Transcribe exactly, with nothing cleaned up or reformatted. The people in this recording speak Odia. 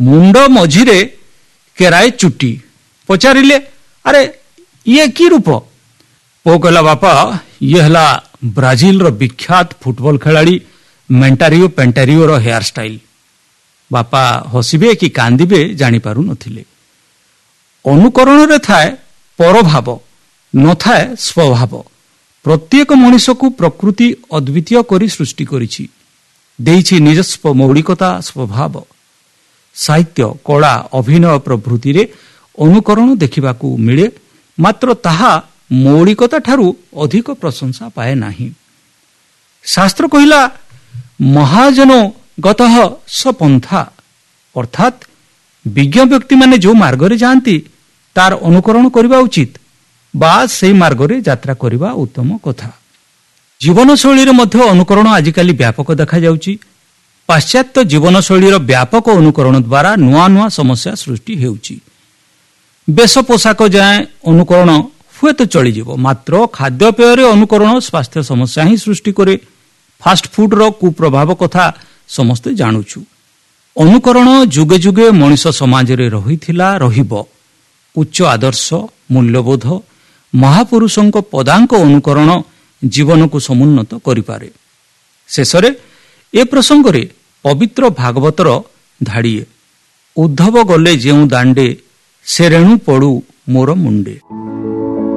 ମୁଣ୍ଡ ମଝିରେ କେରାଏ ଚୁଟି। ପଚାରିଲେ, ଆରେ ଇଏ କି ରୂପ? ପୁଅ କହିଲା, ବାପା ଇଏ ହେଲା ବ୍ରାଜିଲର ବିଖ୍ୟାତ ଫୁଟବଲ ଖେଳାଳି ମେଣ୍ଟାରିଓ ପେଣ୍ଟାରିଓର ହେୟାର ଷ୍ଟାଇଲ। ବାପା ହସିବେ କି କାନ୍ଦିବେ ଜାଣିପାରୁ ନଥିଲେ। ଅନୁକରଣରେ ଥାଏ ପରଭାବ, ନଥାଏ ସ୍ୱଭାବ। ପ୍ରତ୍ୟେକ ମଣିଷକୁ ପ୍ରକୃତି ଅଦ୍ୱିତୀୟ କରି ସୃଷ୍ଟି କରିଛି, ଦେଇଛି ନିଜସ୍ୱ ମୌଳିକତା ସ୍ୱଭାବ। ସାହିତ୍ୟ, କଳା, ଅଭିନୟ ପ୍ରଭୃତିରେ ଅନୁକରଣ ଦେଖିବାକୁ ମିଳେ, ମାତ୍ର ତାହା ମୌଳିକତା ଠାରୁ ଅଧିକ ପ୍ରଶଂସା ପାଏ ନାହିଁ। ଶାସ୍ତ୍ର କହିଲା, ମହାଜନୋ ଗତଃ ସପନ୍ଥା, ଅର୍ଥାତ୍ ବିଜ୍ଞ ବ୍ୟକ୍ତିମାନେ ଯେଉଁ ମାର୍ଗରେ ଯାଆନ୍ତି ତାର ଅନୁକରଣ କରିବା ଉଚିତ ବା ସେହି ମାର୍ଗରେ ଯାତ୍ରା କରିବା ଉତ୍ତମ କଥା। ଜୀବନଶୈଳୀରେ ମଧ୍ୟ ଅନୁକରଣ ଆଜିକାଲି ବ୍ୟାପକ ଦେଖାଯାଉଛି। ପାଶ୍ଚାତ୍ୟ ଜୀବନଶୈଳୀର ବ୍ୟାପକ ଅନୁକରଣ ଦ୍ୱାରା ନୂଆ ନୂଆ ସମସ୍ୟା ସୃଷ୍ଟି ହେଉଛି। ବେଶ ପୋଷାକ ଯାଏଁ ଅନୁକରଣ ହୁଏତ ଚଳିଯିବ, ମାତ୍ର ଖାଦ୍ୟପେୟରେ ଅନୁକରଣ ସ୍ୱାସ୍ଥ୍ୟ ସମସ୍ୟା ହିଁ ସୃଷ୍ଟି କରେ। ଫାଷ୍ଟଫୁଡର କୁପ୍ରଭାବ କଥା ସମସ୍ତେ ଜାଣୁଛୁ। ଅନୁକରଣ ଯୁଗେ ଯୁଗେ ମଣିଷ ସମାଜରେ ରହିଥିଲା, ରହିବ। ଉଚ୍ଚ ଆଦର୍ଶ, ମୂଲ୍ୟବୋଧ, ମହାପୁରୁଷଙ୍କ ପଦାଙ୍କ ଅନୁକରଣ ଜୀବନକୁ ସମୁନ୍ନତ କରିପାରେ। ଶେଷରେ ଏ ପ୍ରସଙ୍ଗରେ ପବିତ୍ର ଭାଗବତର ଧାଡ଼ିଏ, ଉଦ୍ଧବ ଗଲେ ଯେଉଁ ଦାଣ୍ଡେ ସେ ରେଣୁ ପଡ଼ୁ ମୋର ମୁଣ୍ଡେ।